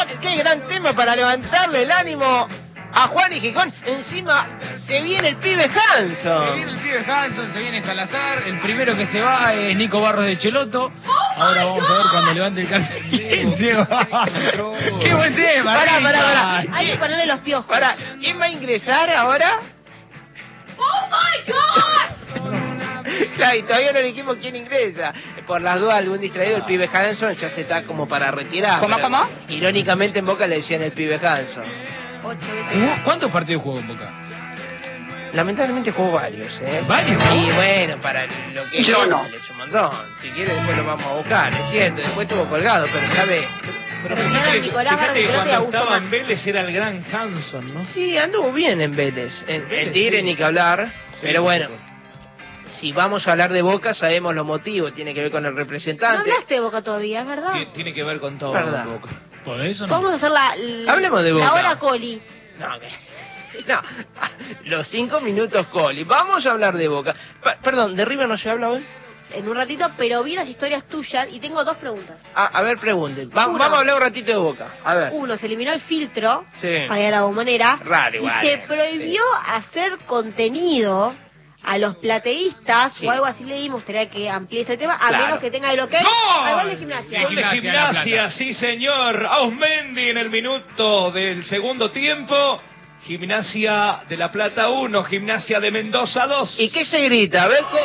qué gran tema para levantarle el ánimo a Juan y Gijón. Encima se viene el pibe Hanson. Se viene el pibe Hanson, se viene Salazar. El primero que se va es Nico Barros de Cheloto. Ahora vamos a ver cuando levante el cartel. ¿Quién se va? ¡Qué buen tema! Pará. Hay que ponerle los piojos. Pará, ¿quién va a ingresar ahora? ¡Oh my God! Claro, y todavía no dijimos quién ingresa. Por las dudas, algún distraído, el pibe Hanson ya se está como para retirar. ¿Cómo? Irónicamente en Boca le decían el pibe Hanson. 8 veces. ¿Cuántos partidos jugó en Boca? Lamentablemente jugó varios, ¿eh? ¿Varios? Y bueno, para lo que Yo no. es un montón. Si quiere después lo vamos a buscar, es cierto. Después estuvo colgado, pero sabe. Pero Primero Nicolás fíjate que Barros y cuando Augusto estaba en Max. Vélez era el gran Hanson, ¿no? Sí, anduvo bien en Vélez. En Vélez, Tigre sí. ni que hablar. Sí, Pero bueno, sí. si vamos a hablar de Boca, sabemos los motivos. Tiene que ver con el No representante. hablaste de Boca todavía, ¿es verdad? Tiene que ver con todo. Verdad. Boca. ¿Podés o no? Vamos a hacer Hablemos de la Boca. hora Coli. No, no, los 5 minutos Coli. Vamos a hablar de Boca. Perdón, ¿de River no se habla hoy? En un ratito, pero vi las historias tuyas y tengo 2 preguntas. A ver, pregunten. Uno. Vamos a hablar un ratito de Boca. A ver. Uno, se eliminó el filtro Sí. para ir a la bombonera. Raro y igual, se prohibió hacer contenido a los plateístas Sí. o algo así. Le dimos, gustaría que amplíes el tema, a Claro. menos que tenga el ok al gol de Gimnasia. Gol de Gimnasia, Gimnasia, La sí señor. Ausmendi en el minuto del segundo tiempo. Gimnasia de La Plata 1, Gimnasia de Mendoza 2. ¿Y qué se grita? A ver qué.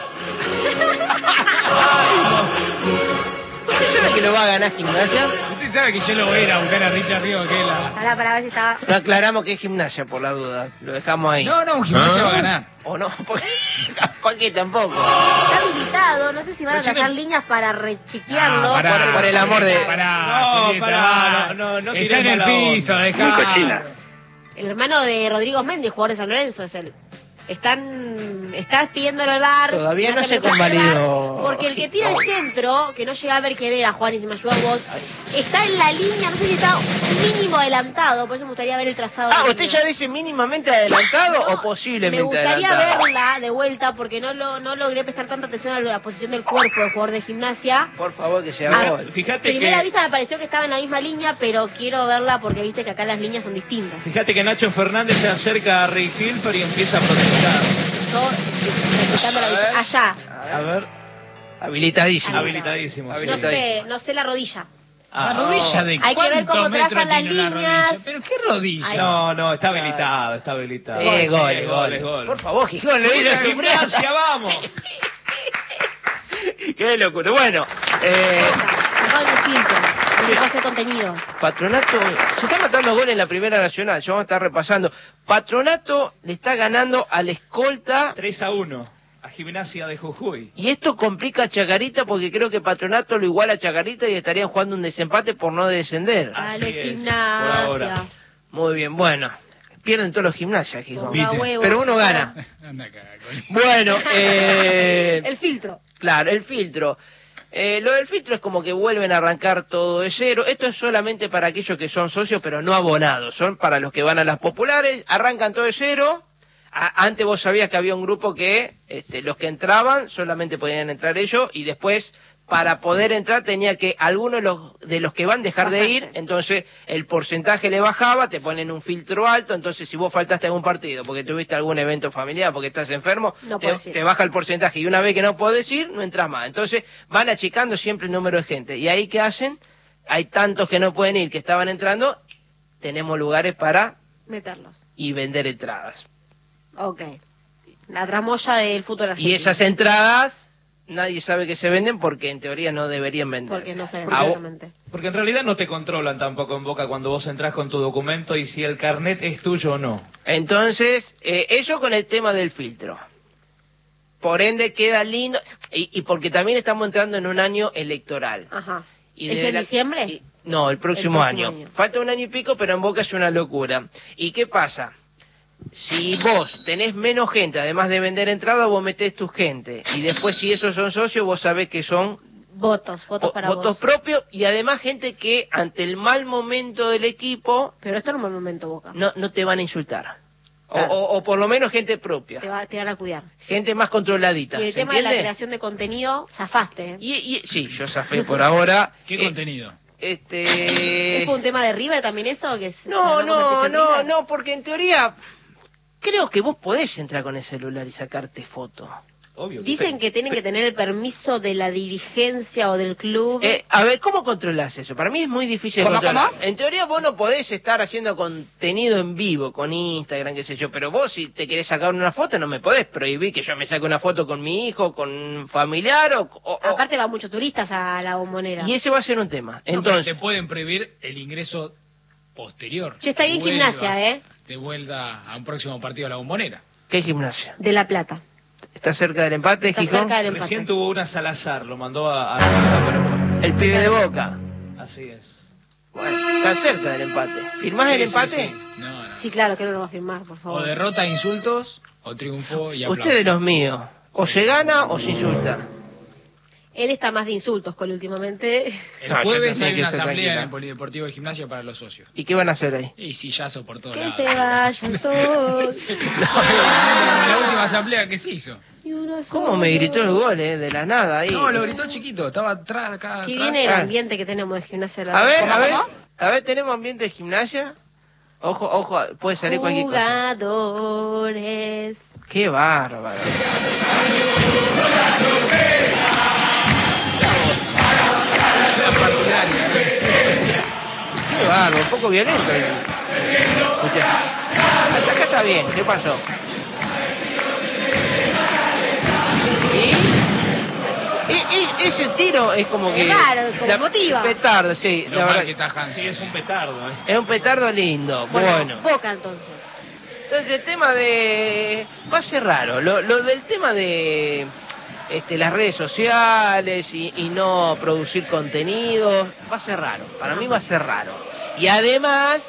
¿Usted sabe que lo va a ganar Gimnasia? Usted sabe que yo lo voy a ir a buscar a Richard Río, que es la... Para ver si estaba... No aclaramos que es Gimnasia por la duda. Lo dejamos ahí. No, Gimnasia va a ganar. ¿O no? Porque capaz que tampoco. Está habilitado, no sé si van a Recién trazar em- líneas para rechequearlo. Ah, pará. Por el amor de- Pará, No, Felipe, pará, no está tirés en el mala piso, onda. dejá. El hermano de Rodrigo Méndez, jugador de San Lorenzo, es él. Está pidiéndolo hablar. Todavía no se hace convalidó. Porque el que tira el centro, que no llega a ver quién era, Juan, y si me ayuda vos, está en la línea, no sé si está un mínimo adelantado, por eso me gustaría ver el trazado. Ah, de ¿usted línea. ya dice mínimamente adelantado No, o posiblemente me gustaría adelantado? verla de vuelta porque no logré prestar tanta atención a la posición del cuerpo del jugador de Gimnasia. Por favor, que se Ah, haga gol. Fíjate Primera que, vista me pareció que estaba en la misma línea, pero quiero verla porque viste que acá las líneas son distintas. fíjate que Nacho Fernández se acerca a Rick Hilfer y empieza a protestar. Yo, respetando la vista. Allá. A ver, Habilitadísimo. habilitadísimo. sí. No sé la rodilla. Ah, ¿La rodilla de Hay que ver cómo cuántos metros trazan las tiene la líneas. rodilla? ¿Pero qué rodilla? Ay. No, está habilitado, está habilitado. Gol, Sí, gol, es gol. es gol. Por favor, Gijón, le viene a Gimnasia, vamos. Qué locura. Bueno, Sacado el filtro. Porque puede hacer contenido. Patronato se está matando gol en la Primera Nacional. Ya vamos a estar repasando. Patronato le está ganando al escolta. 3-1 a Gimnasia de Jujuy. Y esto complica a Chacarita porque creo que Patronato lo iguala a Chacarita y estarían jugando un desempate por no descender. Así Dale, es, Gimnasia. por ahora. Muy bien, bueno. Pierden todos los gimnasias, Gijón. Ponga huevo. Pero uno gana. Anda acá, Coli. Bueno, El filtro. claro, el filtro. Lo del filtro es como que vuelven a arrancar todo de cero. Esto es solamente para aquellos que son socios pero no abonados. Son para los que van a las populares. Arrancan todo de cero. Antes vos sabías que había un grupo que los que entraban solamente podían entrar ellos y después para poder entrar tenía que algunos de los que van dejar de ir, Bajarse. entonces el porcentaje le bajaba, te ponen un filtro alto, entonces si vos faltaste a algún partido porque tuviste algún evento familiar, porque estás enfermo, No podés ir. te baja el porcentaje y una vez que no podés ir, no entras más. Entonces van achicando siempre el número de gente. ¿Y ahí qué hacen? Hay tantos que no pueden ir, que estaban entrando, tenemos lugares para Meterlos. y vender entradas. Ok. La tramoya del fútbol argentino. Y esas entradas nadie sabe que se venden porque en teoría no deberían vender. Porque no se ven Ah, claramente. Porque en realidad no te controlan tampoco en Boca cuando vos entras con tu documento y si el carnet es tuyo o no. Entonces, eso con el tema del filtro. Por ende queda lindo, y porque también estamos entrando en un año electoral. Ajá. Y ¿Es desde en diciembre? No, el próximo, El próximo año. año. Falta un año y pico, pero en Boca es una locura. ¿Y qué pasa? Si vos tenés menos gente, además de vender entradas, vos metés tu gente. Y después, si esos son socios, vos sabés que son Votos para votos vos. propios y además gente que ante el mal momento del equipo Pero esto no es un momento, Boca. no te van a insultar. Claro. O por lo menos gente propia. Te van a cuidar. Gente más controladita. Y el ¿se tema de la entiende? creación de contenido, zafaste, ¿eh? Sí, yo zafé por ahora. ¿Qué contenido? ¿Es por un tema de River también eso? Que No, porque en teoría creo que vos podés entrar con el celular y sacarte foto. Obvio. Dicen que tienen que tener el permiso de la dirigencia o del club. A ver, ¿cómo controlás eso? Para mí es muy difícil de controlar. En teoría vos no podés estar haciendo contenido en vivo con Instagram, qué sé yo, pero vos si te querés sacar una foto no me podés prohibir que yo me saque una foto con mi hijo, con un familiar Aparte van muchos turistas a la Bombonera. Y ese va a ser un tema. No, Entonces, te pueden prohibir el ingreso posterior. Che, está bien Gimnasia, De vuelta a un próximo partido a la Bombonera. ¿qué Gimnasia? De La Plata. ¿Está cerca del empate, Está Gijón? cerca del empate. Recién tuvo una Salazar, lo mandó a El pibe de Boca. Así es. Bueno, está cerca del empate. ¿Firmás el empate? Sí. No. Sí, claro, que no lo va a firmar, por favor. O derrota, insultos, o triunfo y aplausos. Usted de los míos. O se gana o se insulta. Él está más de insultos con últimamente. El No, yo jueves también hay una quiero ser asamblea en tranquila. el Polideportivo de Gimnasia para los socios. ¿Y qué van a hacer ahí? Y sillazo por todos Que lados. se vayan todos. La última asamblea que se hizo. ¿Cómo me gritó el gol, de la nada ahí? No, lo gritó chiquito, estaba atrás, acá Qué atrás. viene el ambiente que tenemos de Gimnasia. A ver, tenemos ambiente de gimnasia. Ojo, puede salir cualquier cosa. Jugadores. Qué bárbaro. Qué bárbaro, un poco violento. Escuchá. Hasta acá está bien, ¿qué pasó? Y ese tiro es como que... Claro, como motiva. Petardo, sí. Lo La mal verdad, que está Hansi. Sí, es un petardo. es un petardo lindo, bueno. Boca entonces. Entonces el tema de... va a ser raro, lo del tema de las redes sociales y no producir contenidos, va a ser raro, para mí va a ser raro. Y además,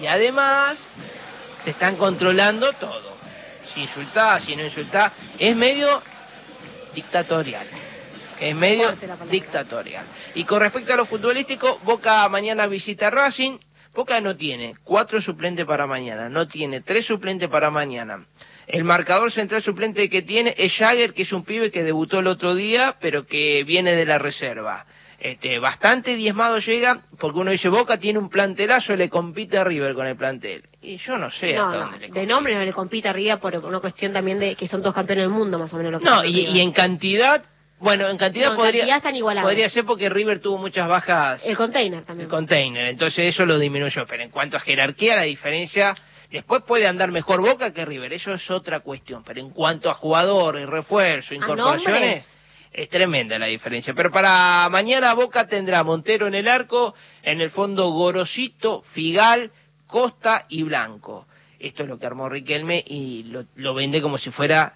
te están controlando todo. Si insultás, si no insultás, es medio dictatorial. Es medio Fuerte la palabra. dictatorial. Y con respecto a lo futbolístico, Boca mañana visita a Racing. Boca no tiene 4 suplentes para mañana, no tiene 3 suplentes para mañana. El marcador central suplente que tiene es Jagger, que es un pibe que debutó el otro día, pero que viene de la reserva. Bastante diezmado llega, porque uno dice, Boca tiene un plantelazo, le compite a River con el plantel. Y yo no sé hasta dónde le compite. De nombre no le compite arriba por una cuestión también de que son 2 campeones del mundo, más o menos. Lo que No, son y arriba. en cantidad, bueno, en cantidad No, en podría, cantidad están igualados. podría ser porque River tuvo muchas bajas. El container también. El container, entonces eso lo disminuyó, pero en cuanto a jerarquía la diferencia, después puede andar mejor Boca que River, eso es otra cuestión, pero en cuanto a jugadores, refuerzo, incorporaciones, nombres. es tremenda la diferencia. Pero para mañana Boca tendrá Montero en el arco, en el fondo Gorosito, Figal, Costa y Blanco. Esto es lo que armó Riquelme y lo vende como si fuera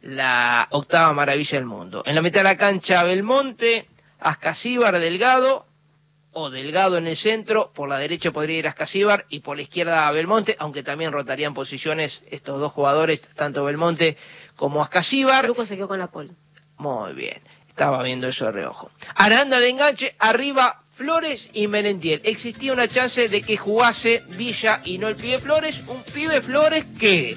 la octava maravilla del mundo. En la mitad de la cancha Belmonte, Ascasíbar, Delgado, o Delgado en el centro, por la derecha podría ir Ascasíbar y por la izquierda Belmonte, aunque también rotarían posiciones estos dos jugadores, tanto Belmonte como Ascasíbar. Truco se quedó con la pole. Muy bien, estaba viendo eso de reojo. Aranda de enganche, arriba Flores y Merentiel. Existía una chance de que jugase Villa y no el pibe Flores, un pibe Flores que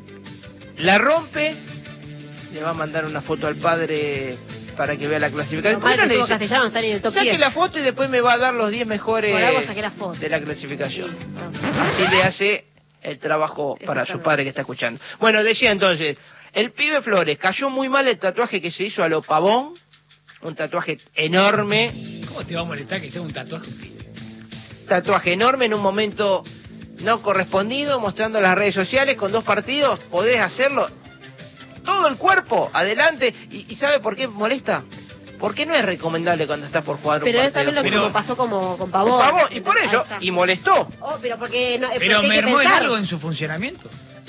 la rompe, le va a mandar una foto al padre para que vea la clasificación. Normal ¿Por qué que no le todo dice, castellano están en el top saque 10. la foto y después me va a dar los 10 mejores Por algo saqué la foto. de la clasificación? Sí. Así le hace el trabajo para su padre que está escuchando. Bueno, decía entonces, el pibe Flores cayó muy mal el tatuaje que se hizo a lo Pavón, un tatuaje enorme, ¿Cómo te va a molestar que sea un tatuaje? tatuaje enorme en un momento no correspondido, mostrando las redes sociales con 2 partidos, podés hacerlo, todo el cuerpo, adelante, y ¿sabe por qué molesta? Porque no es recomendable cuando estás por jugar Pero un es partido. también lo que Pero- como pasó como con Pavón. Pavón, y por Ahí eso, está. y molestó. Oh, pero porque no, Pero porque hay que mermó en pensar. algo en su funcionamiento.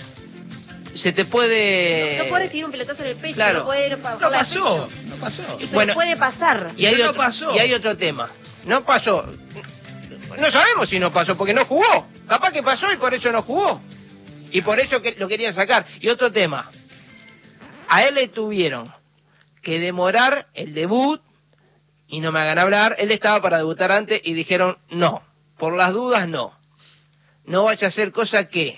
Se te puede... No puede recibir un pelotazo en el pecho, Claro. no puede ir para No pasó, no pasó. Pero Bueno, puede pasar. Y hay, Pero no otro, pasó. y hay otro tema. No pasó. No sabemos si no pasó, porque no jugó. Capaz que pasó y por eso no jugó. Y por eso que lo querían sacar. Y otro tema. A él le tuvieron que demorar el debut, y no me hagan hablar, él estaba para debutar antes y dijeron no. Por las dudas no. No vaya a hacer cosa que...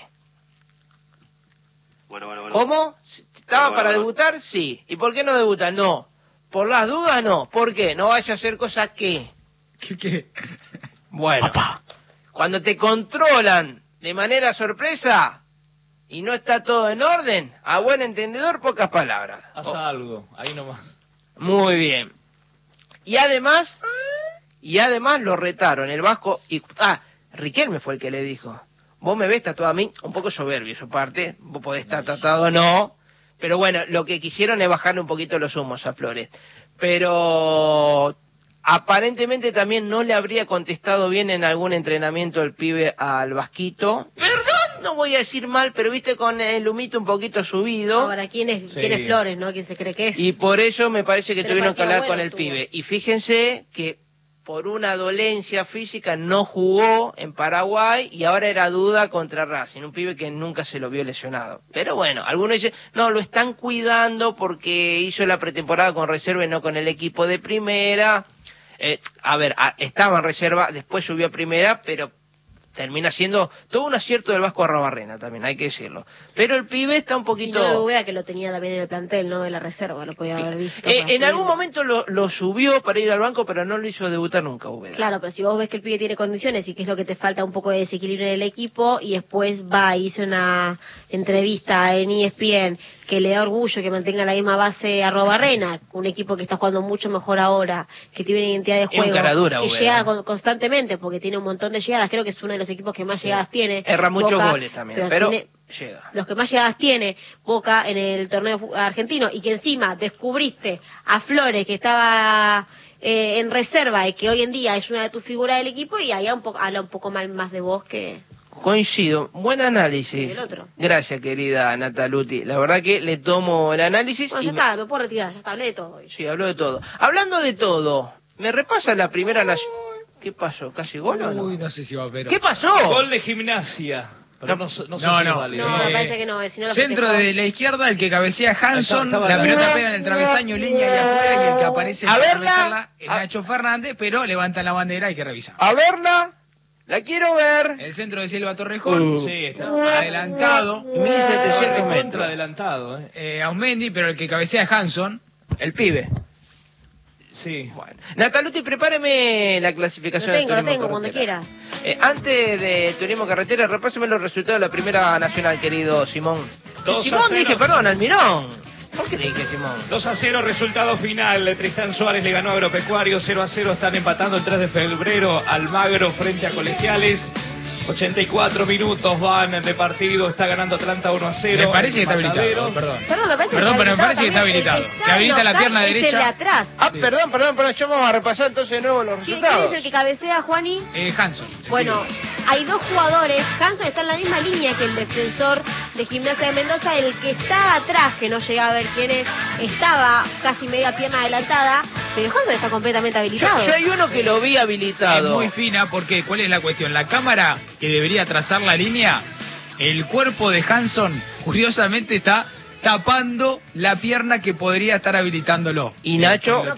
Bueno. ¿Cómo? ¿Estaba Bueno, para bueno. debutar? Sí. ¿Y por qué no debuta? No. Por las dudas no. ¿Por qué? No vaya a hacer cosa que... ¿Qué? Bueno, cuando te controlan de manera sorpresa y no está todo en orden, a buen entendedor, pocas palabras. Haz algo, ahí nomás. Muy bien. Y además lo retaron el Vasco y... Riquelme fue el que le dijo: vos me ves tatuado a mí, un poco soberbio su parte, vos podés estar tatuado o no, pero bueno, lo que quisieron es bajarle un poquito los humos a Flores. Pero aparentemente también no le habría contestado bien en algún entrenamiento el pibe al Vasquito. Perdón, no voy a decir mal, pero viste, con el humito un poquito subido. Ahora, ¿quién es Flores, no? ¿Quién se cree que es? Y por eso me parece que Pero tuvieron que hablar partido con el bueno pibe. Y fíjense que por una dolencia física no jugó en Paraguay y ahora era duda contra Racing, un pibe que nunca se lo vio lesionado. Pero bueno, algunos dicen, no, lo están cuidando porque hizo la pretemporada con reserva y no con el equipo de primera. Estaba en reserva, después subió a primera, pero termina siendo todo un acierto del Vasco Arrobarrena también, hay que decirlo. Pero el pibe está un poquito... Y no de Ubeda, que lo tenía también en el plantel, no de la reserva, lo podía haber visto. En algún momento lo subió para ir al banco, pero no lo hizo debutar nunca Ubeda. Claro, pero si vos ves que el pibe tiene condiciones y que es lo que te falta un poco de desequilibrio en el equipo, y después va y hizo una entrevista en ESPN que le da orgullo que mantenga la misma base a Arrobarrena, un equipo que está jugando mucho mejor ahora, que tiene una identidad de juego, caradura, que Ubeda. llega constantemente, porque tiene un montón de llegadas, creo que es uno de los equipos que más llegadas tiene. Erra muchos Boca, goles también, pero tiene llega. los que más llegadas tiene Boca en el torneo argentino, y que encima descubriste a Flores, que estaba en reserva y que hoy en día es una de tus figuras del equipo, y ahí habla un poco más de vos que... Coincido, buen análisis. El otro. Gracias, querida Nataluti. La verdad que le tomo el análisis. Bueno, ya está, me puedo retirar, ya está, hablé de todo hoy. Sí, habló de todo. Hablando de todo, ¿me repasa la primera nación? ¿Qué pasó? ¿Casi gol o no? Uy, no sé si va, pero... ¿Qué pasó? Gol de Gimnasia. Pero no sé si es válido. No, me parece que no, si no lo Centro festejó. de la izquierda, el que cabecea Hanson, Estaba la la- pelota pega en el travesaño, línea y afuera, y el que aparece A para verla. meterla es Nacho Fernández, pero levantan la bandera, hay que revisar. A verla, la quiero ver. El centro de Silva Torrejón, Sí, está. adelantado, 1700 Contra metros. adelantado, Aumendi, pero el que cabecea es Hanson. El pibe. Sí. Bueno. Nataluti, prepáreme la clasificación Lo del tengo, Turismo cuando Carretera. quieras. Antes de Turismo Carretera, repáseme los resultados de la primera nacional, querido Simón. 2-0. Simón, dije, perdón, Almirón. ¿Por qué le dije Simón? 2-0, resultado final. Tristán Suárez le ganó a Agropecuario. 0-0 están empatando el 3 de febrero. Almagro frente a Colegiales. 84 minutos van de partido. Está ganando Atlanta 1-0. Me parece que está habilitado, Mataderos. perdón. Perdón, me parece Perdón, que pero me parece que está también. habilitado. El que Que habilita la está en pierna offside derecha. Es el de atrás. Ah, perdón, ya vamos a repasar entonces de nuevo los ¿Quién resultados. es el que cabecea, Juani? Hanson. Bueno, hay dos jugadores. Hanson está en la misma línea que el defensor de Gimnasia de Mendoza. El que estaba atrás, que no llegaba a ver quién es, estaba casi media pierna adelantada, pero Hanson está completamente habilitado. Yo hay uno que lo vi Es habilitado. muy fina porque, ¿cuál es la cuestión? La cámara que debería trazar la línea, el cuerpo de Hanson, curiosamente, está tapando la pierna que podría estar habilitándolo. Y Nacho,